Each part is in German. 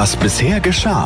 was bisher geschah.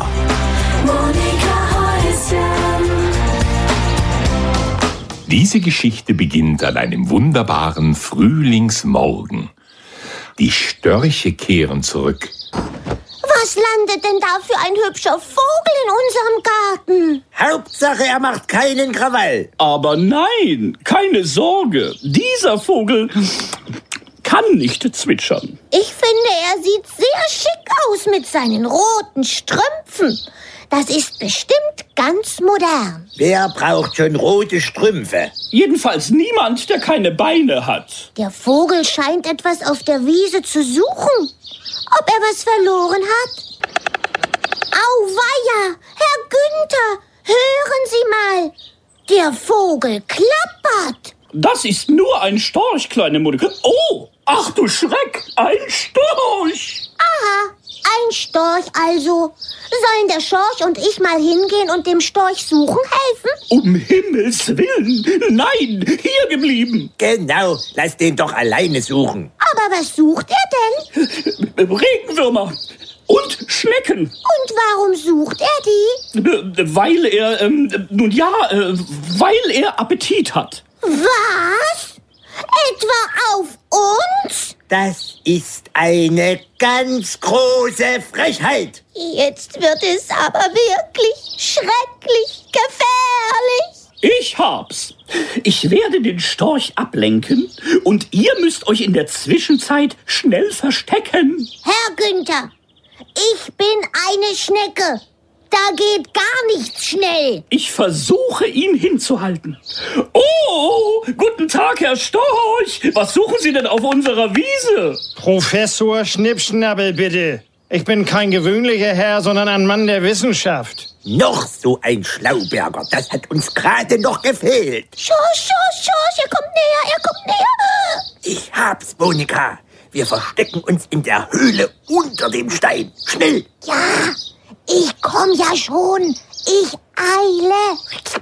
Diese Geschichte beginnt an einem wunderbaren Frühlingsmorgen. Die Störche kehren zurück. Was landet denn da für ein hübscher Vogel in unserem Garten? Hauptsache, er macht keinen Krawall. Aber nein, keine Sorge. Dieser Vogel kann nicht zwitschern. Ich finde, er sieht sehr schick aus mit seinen roten Strümpfen. Das ist bestimmt ganz modern. Wer braucht schon rote Strümpfe? Jedenfalls niemand, der keine Beine hat. Der Vogel scheint etwas auf der Wiese zu suchen. Ob er was verloren hat? Auweia, Herr Günther, hören Sie mal. Der Vogel klappert. Das ist nur ein Storch, kleine Mutter. Oh, ach du Schreck, ein Storch. Aha, ein Storch also. Sollen der Schorch und ich mal hingehen und dem Storch suchen helfen? Um Himmels Willen, nein, hier geblieben. Genau, lass den doch alleine suchen. Aber was sucht er denn? Regenwürmer und Schnecken. Und warum sucht er die? Weil er, weil er Appetit hat. Was? Etwa auf uns? Das ist eine ganz große Frechheit. Jetzt wird es aber wirklich schrecklich gefährlich. Ich hab's. Ich werde den Storch ablenken und ihr müsst euch in der Zwischenzeit schnell verstecken. Herr Günther, ich bin eine Schnecke. Da geht gar nichts schnell. Ich versuche, ihn hinzuhalten. Oh, guten Tag, Herr Storch. Was suchen Sie denn auf unserer Wiese? Professor Schnippschnabbel, bitte. Ich bin kein gewöhnlicher Herr, sondern ein Mann der Wissenschaft. Noch so ein Schlauberger, das hat uns gerade noch gefehlt. Schorsch, er kommt näher. Ich hab's, Monika. Wir verstecken uns in der Höhle unter dem Stein. Schnell! Ja, ich komm ja schon. Ich eile.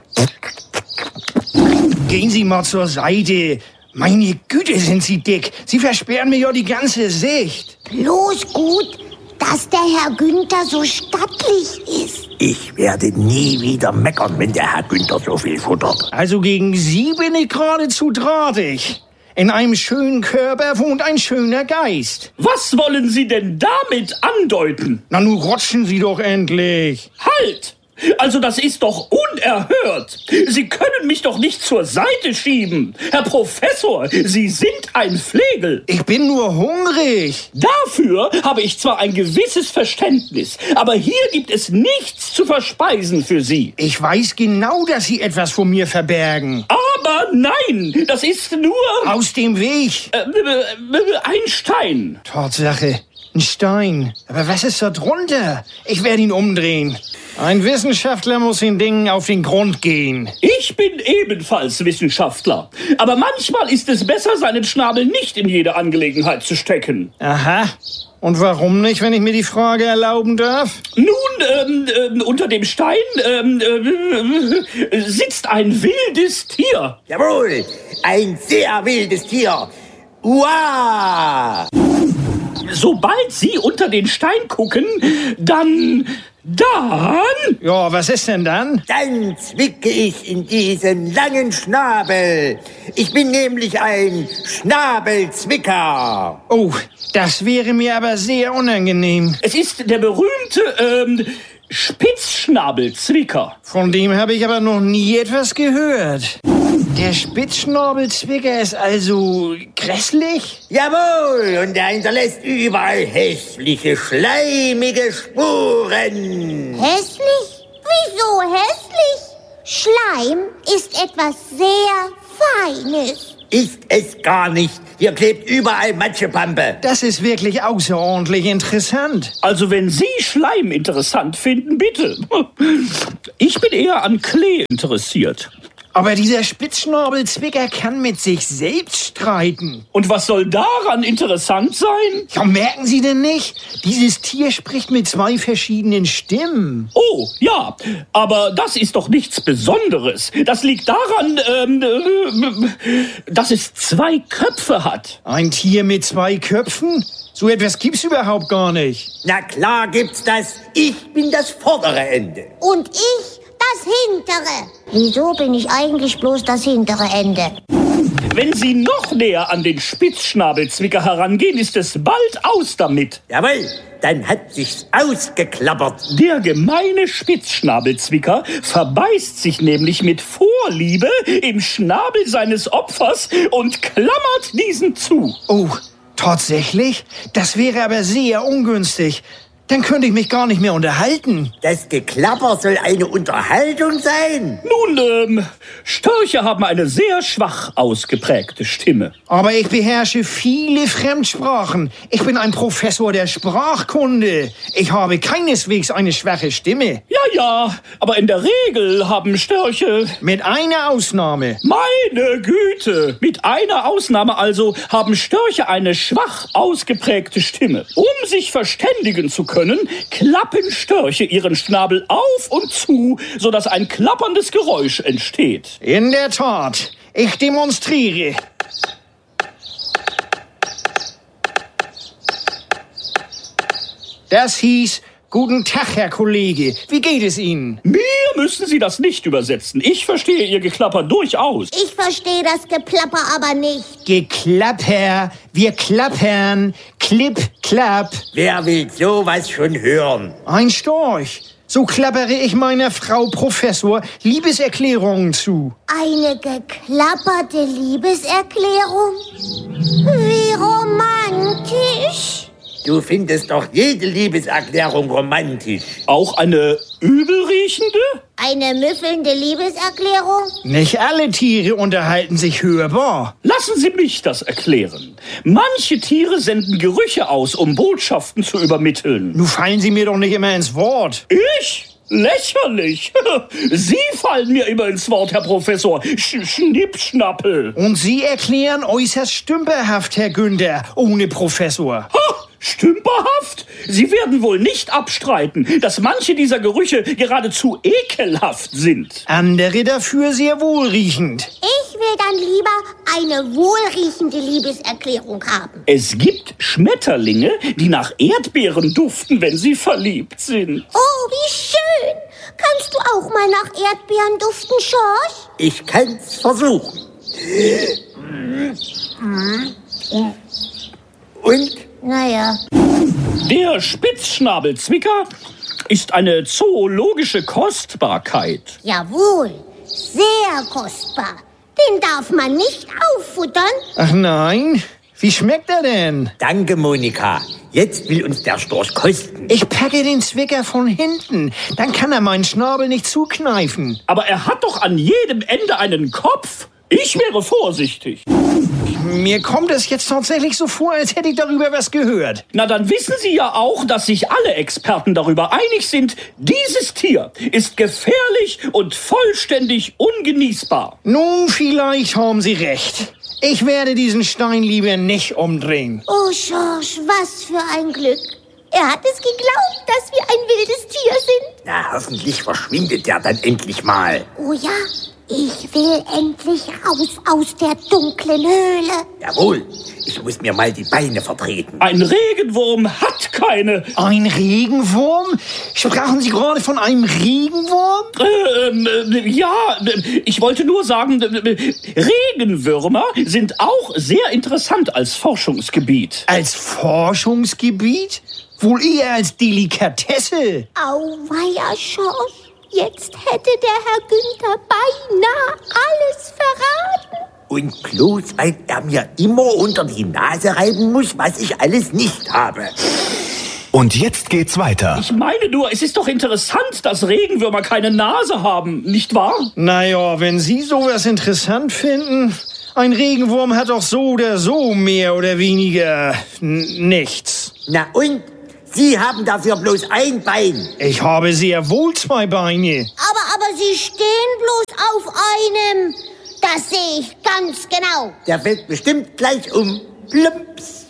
Gehen Sie mal zur Seite. Meine Güte, sind Sie dick. Sie versperren mir ja die ganze Sicht. Bloß gut, dass der Herr Günther so stattlich ist. Ich werde nie wieder meckern, wenn der Herr Günther so viel futtert. Also gegen Sie bin ich geradezu drahtig. In einem schönen Körper wohnt ein schöner Geist. Was wollen Sie denn damit andeuten? Na, nun rutschen Sie doch endlich. Halt! Also das ist doch unerhört. Sie können mich doch nicht zur Seite schieben. Herr Professor, Sie sind ein Flegel. Ich bin nur hungrig. Dafür habe ich zwar ein gewisses Verständnis, aber hier gibt es nichts zu verspeisen für Sie. Ich weiß genau, dass Sie etwas vor mir verbergen. Aber nein, das ist nur... Aus dem Weg. Ein Stein. Tatsache, ein Stein. Aber was ist da drunter? Ich werde ihn umdrehen. Ein Wissenschaftler muss den Dingen auf den Grund gehen. Ich bin ebenfalls Wissenschaftler. Aber manchmal ist es besser, seinen Schnabel nicht in jede Angelegenheit zu stecken. Aha. Und warum nicht, wenn ich mir die Frage erlauben darf? Nun, unter dem Stein sitzt ein wildes Tier. Jawohl, ein sehr wildes Tier. Uah! Sobald Sie unter den Stein gucken, dann... Ja, was ist denn dann? Dann zwicke ich in diesen langen Schnabel. Ich bin nämlich ein Schnabelzwicker. Oh, das wäre mir aber sehr unangenehm. Es ist der berühmte, Spitzschnabelzwicker. Von dem habe ich aber noch nie etwas gehört. Der Spitzschnabelzwicker ist also grässlich? Jawohl, und er hinterlässt überall hässliche, schleimige Spuren. Hässlich? Wieso hässlich? Schleim ist etwas sehr Feines. Ist es gar nicht. Hier klebt überall Matschepampe. Das ist wirklich außerordentlich interessant. Also wenn Sie Schleim interessant finden, bitte. Ich bin eher an Klee interessiert. Aber dieser Spitzschnabelzwicker kann mit sich selbst streiten. Und was soll daran interessant sein? Ja, merken Sie denn nicht? Dieses Tier spricht mit 2 verschiedenen Stimmen. Oh, ja, aber das ist doch nichts Besonderes. Das liegt daran, dass es 2 Köpfe hat. Ein Tier mit 2 Köpfen? So etwas gibt's überhaupt gar nicht. Na klar gibt's das. Ich bin das vordere Ende. Und ich das hintere. Wieso bin ich eigentlich bloß das hintere Ende? Wenn Sie noch näher an den Spitzschnabelzwicker herangehen, ist es bald aus damit. Jawohl, dann hat sich's ausgeklappert. Der gemeine Spitzschnabelzwicker verbeißt sich nämlich mit Vorliebe im Schnabel seines Opfers und klammert diesen zu. Oh, tatsächlich? Das wäre aber sehr ungünstig. Dann könnte ich mich gar nicht mehr unterhalten. Das Geklapper soll eine Unterhaltung sein. Nun, Störche haben eine sehr schwach ausgeprägte Stimme. Aber ich beherrsche viele Fremdsprachen. Ich bin ein Professor der Sprachkunde. Ich habe keineswegs eine schwache Stimme. Ja, aber in der Regel haben Störche... Mit einer Ausnahme. Meine Güte! Mit einer Ausnahme also haben Störche eine schwach ausgeprägte Stimme. Um sich verständigen zu können, klappen Störche ihren Schnabel auf und zu, sodass ein klapperndes Geräusch entsteht. In der Tat. Ich demonstriere. Das hieß, guten Tag, Herr Kollege. Wie geht es Ihnen? Mir müssen Sie das nicht übersetzen. Ich verstehe Ihr Geklapper durchaus. Ich verstehe das Geplapper aber nicht. Geklapper, wir klappern, klipp, klapp. Wer will sowas schon hören? Ein Storch. So klappere ich meiner Frau Professor Liebeserklärungen zu. Eine geklapperte Liebeserklärung? Wie romantisch. Du findest doch jede Liebeserklärung romantisch. Auch eine übelriechende? Eine müffelnde Liebeserklärung? Nicht alle Tiere unterhalten sich hörbar. Lassen Sie mich das erklären. Manche Tiere senden Gerüche aus, um Botschaften zu übermitteln. Nun fallen Sie mir doch nicht immer ins Wort. Ich? Lächerlich. Sie fallen mir immer ins Wort, Herr Professor. Schnippschnappel. Und Sie erklären äußerst stümperhaft, Herr Günther, ohne Professor. Ha! Stümperhaft? Sie werden wohl nicht abstreiten, dass manche dieser Gerüche geradezu ekelhaft sind. Andere dafür sehr wohlriechend. Ich will dann lieber eine wohlriechende Liebeserklärung haben. Es gibt Schmetterlinge, die nach Erdbeeren duften, wenn sie verliebt sind. Oh, wie schön. Kannst du auch mal nach Erdbeeren duften, Schorsch? Ich kann's versuchen. Und? Naja. Der Spitzschnabelzwicker ist eine zoologische Kostbarkeit. Jawohl. Sehr kostbar. Den darf man nicht auffuttern. Ach nein? Wie schmeckt er denn? Danke, Monika. Jetzt will uns der Storch kosten. Ich packe den Zwicker von hinten. Dann kann er meinen Schnabel nicht zukneifen. Aber er hat doch an jedem Ende einen Kopf. Ich wäre vorsichtig. Mir kommt es jetzt tatsächlich so vor, als hätte ich darüber was gehört. Na, dann wissen Sie ja auch, dass sich alle Experten darüber einig sind, dieses Tier ist gefährlich und vollständig ungenießbar. Nun, vielleicht haben Sie recht. Ich werde diesen Stein lieber nicht umdrehen. Oh, Schorsch, was für ein Glück. Er hat es geglaubt, dass wir ein wildes Tier sind. Na, hoffentlich verschwindet der dann endlich mal. Oh ja, ich will endlich raus aus der dunklen Höhle. Jawohl, ich muss mir mal die Beine vertreten. Ein Regenwurm hat keine. Ein Regenwurm? Sprachen Sie gerade von einem Regenwurm? Ja, ich wollte nur sagen, Regenwürmer sind auch sehr interessant als Forschungsgebiet. Als Forschungsgebiet? Wohl eher als Delikatesse. Auweia, Schorsch. Jetzt hätte der Herr Günther beinahe alles verraten. Und bloß, weil er mir immer unter die Nase reiben muss, was ich alles nicht habe. Und jetzt geht's weiter. Ich meine nur, es ist doch interessant, dass Regenwürmer keine Nase haben, nicht wahr? Naja, wenn Sie sowas interessant finden. Ein Regenwurm hat doch so oder so mehr oder weniger nichts. Na und? Sie haben dafür bloß ein Bein. Ich habe sehr wohl 2 Beine. Aber Sie stehen bloß auf einem. Das sehe ich ganz genau. Der fällt bestimmt gleich um. Plumps.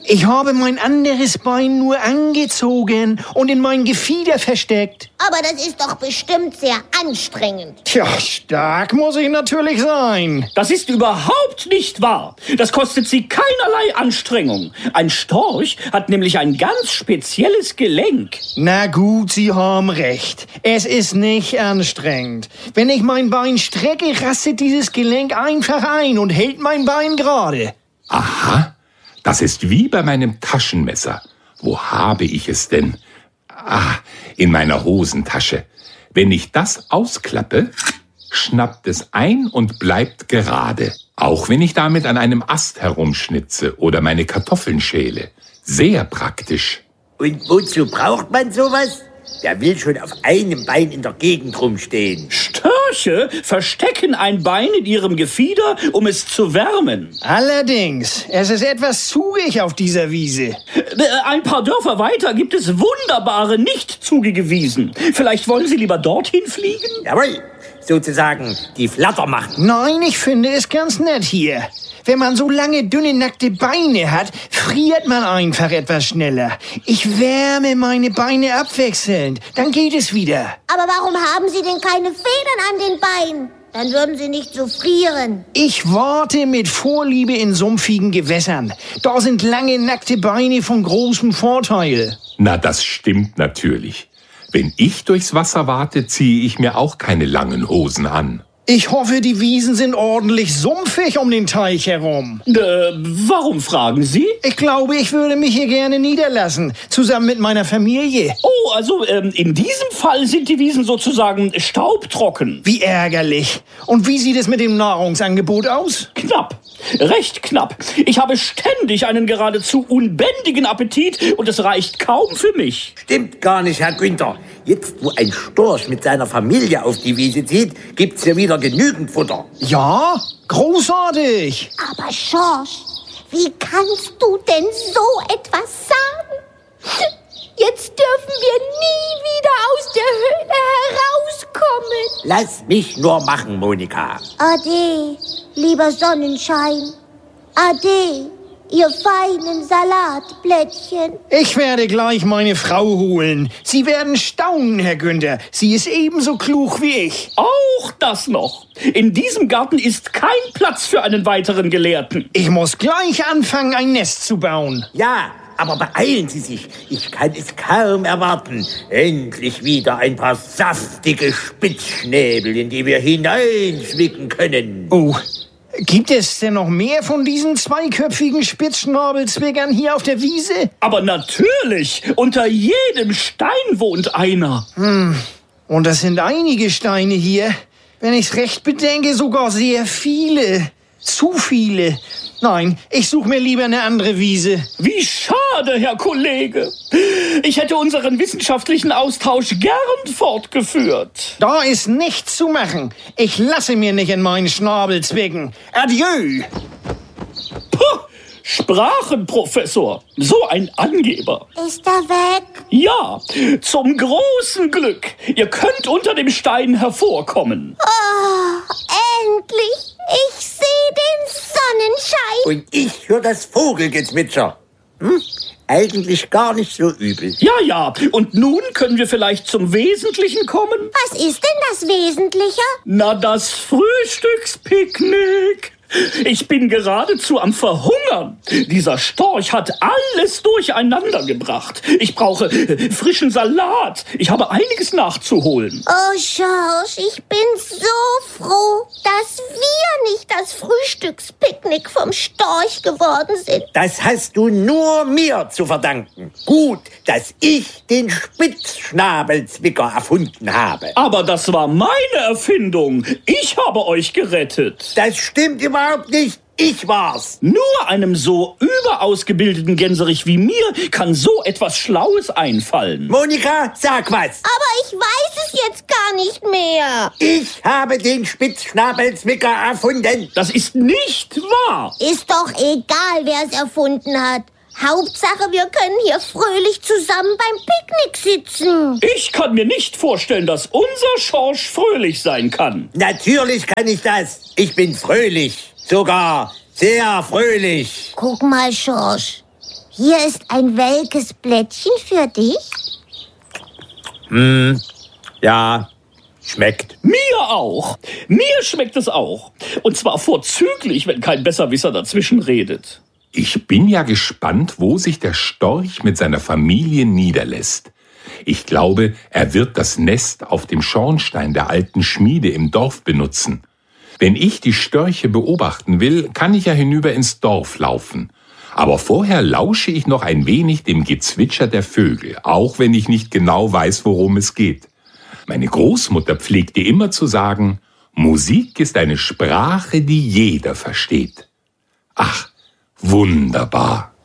Ich habe mein anderes Bein nur angezogen und in mein Gefieder versteckt. Aber das ist doch bestimmt sehr anstrengend. Tja, stark muss ich natürlich sein. Das ist überhaupt nicht wahr. Das kostet Sie keinerlei Anstrengung. Ein Storch hat nämlich ein ganz spezielles Gelenk. Na gut, Sie haben recht. Es ist nicht anstrengend. Wenn ich mein Bein strecke, rastet dieses Gelenk einfach ein und hält mein Bein gerade. Aha, das ist wie bei meinem Taschenmesser. Wo habe ich es denn? Ah, in meiner Hosentasche. Wenn ich das ausklappe, schnappt es ein und bleibt gerade. Auch wenn ich damit an einem Ast herumschnitze oder meine Kartoffeln schäle. Sehr praktisch. Und wozu braucht man sowas? Wer will schon auf einem Bein in der Gegend rumstehen? Störche verstecken ein Bein in ihrem Gefieder, um es zu wärmen. Allerdings, es ist etwas zugig auf dieser Wiese. Ein paar Dörfer weiter gibt es wunderbare nicht zugige Wiesen. Vielleicht wollen Sie lieber dorthin fliegen? Jawohl, sozusagen die Flatter machen. Nein, ich finde es ganz nett hier. Wenn man so lange, dünne, nackte Beine hat, friert man einfach etwas schneller. Ich wärme meine Beine abwechselnd, dann geht es wieder. Aber warum haben Sie denn keine Federn an den Beinen? Dann würden Sie nicht so frieren. Ich warte mit Vorliebe in sumpfigen Gewässern. Da sind lange, nackte Beine von großem Vorteil. Na, das stimmt natürlich. Wenn ich durchs Wasser warte, ziehe ich mir auch keine langen Hosen an. Ich hoffe, die Wiesen sind ordentlich sumpfig um den Teich herum. Warum fragen Sie? Ich glaube, ich würde mich hier gerne niederlassen, zusammen mit meiner Familie. Oh, also in diesem Fall sind die Wiesen sozusagen staubtrocken. Wie ärgerlich. Und wie sieht es mit dem Nahrungsangebot aus? Knapp. Recht knapp. Ich habe ständig einen geradezu unbändigen Appetit und es reicht kaum für mich. Stimmt gar nicht, Herr Günther. Jetzt, wo ein Storch mit seiner Familie auf die Wiese zieht, gibt's hier wieder genügend Futter. Ja, großartig. Aber Schorsch, wie kannst du denn so etwas sagen? Jetzt dürfen wir nie wieder aus der Höhle herauskommen. Lass mich nur machen, Monika. Ade, lieber Sonnenschein. Ade, ihr feinen Salatblättchen. Ich werde gleich meine Frau holen. Sie werden staunen, Herr Günther. Sie ist ebenso klug wie ich. Auch das noch. In diesem Garten ist kein Platz für einen weiteren Gelehrten. Ich muss gleich anfangen, ein Nest zu bauen. Ja, aber beeilen Sie sich. Ich kann es kaum erwarten. Endlich wieder ein paar saftige Spitzschnäbel, in die wir hineinzwicken können. Oh, gibt es denn noch mehr von diesen zweiköpfigen Spitzschnabelzwickern hier auf der Wiese? Aber natürlich, unter jedem Stein wohnt einer. Und das sind einige Steine hier. Wenn ich's recht bedenke, sogar sehr viele. Zu viele. Nein, ich suche mir lieber eine andere Wiese. Wie schade, Herr Kollege. Ich hätte unseren wissenschaftlichen Austausch gern fortgeführt. Da ist nichts zu machen. Ich lasse mir nicht in meinen Schnabel zwicken. Adieu. Puh, Sprachenprofessor. So ein Angeber. Ist er weg? Ja, zum großen Glück. Ihr könnt unter dem Stein hervorkommen. Oh, endlich. Ich sehe den Sonnenschein. Und ich höre das Vogelgezwitscher. Eigentlich gar nicht so übel. Ja, und nun können wir vielleicht zum Wesentlichen kommen? Was ist denn das Wesentliche? Na, das Frühstückspicknick. Ich bin geradezu am Verhungern. Dieser Storch hat alles durcheinander gebracht. Ich brauche frischen Salat. Ich habe einiges nachzuholen. Oh, Schorsch, ich bin so froh, dass wir nicht das Frühstückspicknick vom Storch geworden sind. Das hast du nur mir zu verdanken. Gut, dass ich den Spitzschnabelzwicker erfunden habe. Aber das war meine Erfindung. Ich habe euch gerettet. Das stimmt überhaupt nicht. Ich war's. Nur einem so überausgebildeten Gänserich wie mir kann so etwas Schlaues einfallen. Monika, sag was. Aber ich weiß es jetzt gar nicht mehr. Ich habe den Spitzschnabelzwicker erfunden. Das ist nicht wahr. Ist doch egal, wer es erfunden hat. Hauptsache, wir können hier fröhlich zusammen beim Picknick sitzen. Ich kann mir nicht vorstellen, dass unser Schorsch fröhlich sein kann. Natürlich kann ich das. Ich bin fröhlich. Sogar sehr fröhlich. Guck mal, Schorsch. Hier ist ein welkes Blättchen für dich. Ja, schmeckt. Mir auch. Mir schmeckt es auch. Und zwar vorzüglich, wenn kein Besserwisser dazwischen redet. Ich bin ja gespannt, wo sich der Storch mit seiner Familie niederlässt. Ich glaube, er wird das Nest auf dem Schornstein der alten Schmiede im Dorf benutzen. Wenn ich die Störche beobachten will, kann ich ja hinüber ins Dorf laufen. Aber vorher lausche ich noch ein wenig dem Gezwitscher der Vögel, auch wenn ich nicht genau weiß, worum es geht. Meine Großmutter pflegte immer zu sagen, Musik ist eine Sprache, die jeder versteht. Ach, wunderbar.